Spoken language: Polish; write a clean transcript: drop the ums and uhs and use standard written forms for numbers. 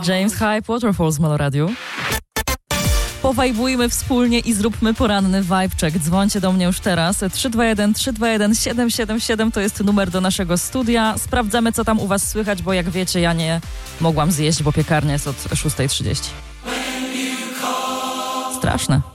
James Hype, Waterfalls w Molo Radio. Powajbujmy wspólnie i zróbmy poranny vibe check. Dzwońcie do mnie już teraz. 321-321-777 to jest numer do naszego studia. Sprawdzamy, co tam u was słychać, bo jak wiecie, ja nie mogłam zjeść, bo piekarnia jest od 6:30. Straszne.